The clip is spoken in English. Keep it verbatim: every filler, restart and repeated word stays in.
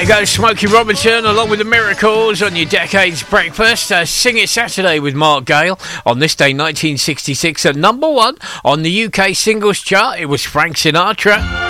you go, Smokey Robinson, along with the Miracles on your Decades Breakfast. Uh, Sing It Saturday with Mark Gale on this day, nineteen sixty-six. At number one on the U K singles chart, it was Frank Sinatra.